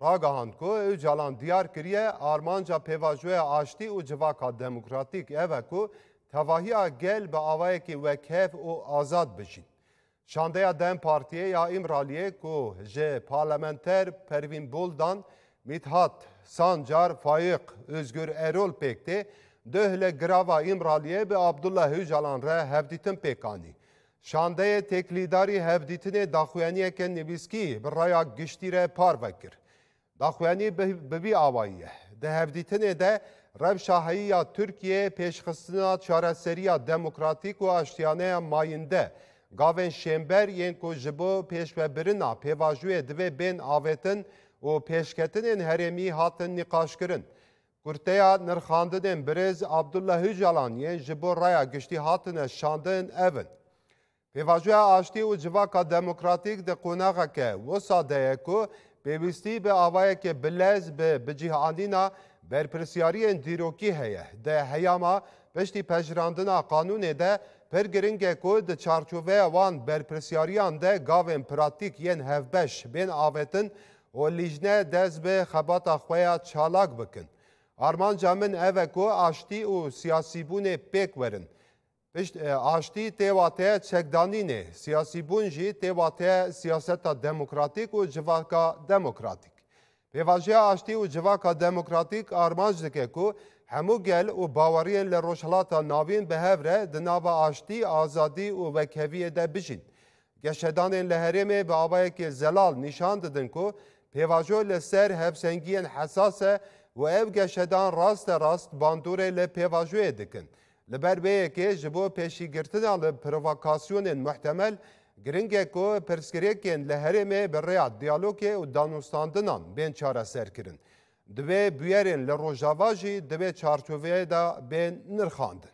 Ragahand ku Öcalan diyar kiriye armanca pevajoya aşti u civaka demokratik eve ku tevahiya gel be avayeki vekhev u azad bişin. Şandeya Dem Partiye ya İmraliye ku je parlamenter Pervin Buldan Mithat Sancar Faik Özgür Erol pekti döhle grava İmraliye be Abdullah Öcalan re hevditin pekani. Şandeye teklidari hevditine daxuyaniyeken nebiski bir raya giştire parvekir. Daxuyani bebi avayiye. De hevditine de revşahiya Türkiye peşxistina çareseriya demokratik ve aştiyaneye mayinde gaven şember yen ku jibo peşvebirina pevajuye dve ben avetin o peşketinin heremi hatın nikaşkirin. Kurteya nırxandının birez Abdullah Öcalan yen jibo raya gişti hatine şandın evin. Pevajoya aşti u civaka demokratik de konağa ke vasa deye ku pevisti be avaya ke bilez be bicihanina berpresiariyen diroki heye de heyama peşti pejrandına kanune de pergiringe ku de çarçove van berpresiariyan de gaven pratik yen hevbeş ben avetin o lijne dez be xebata xoya çalak bikin. Armanca min eve ku aşti u siyasibune pek verin. Aşti tevate çekdanine, siyasi bunji tevate siyaseta demokratik u civaka demokratik. Pevajiya aşti u civaka demokratik armanj dike ku hemu gel u bawariyen le roşhalata navin behevre dinava aşti azadi u vekheviye de bijin. Geşedanên le herêmê bi avayekê zelal nîşan didin ku pevajo li ser hevsengiyên hesase û ev geşedan rast bandorê li pevajoyê dikin. Li ber vê yekê ji bo pêşîgirtina li provokasyonên muhtemel giring ku pirsgirêkên li herêmê bi rêya diyalogê û danûstandinan bên çareserkirin. Divê bûyerên li Rojava jî divê çarçoveyê de bên nirxandin.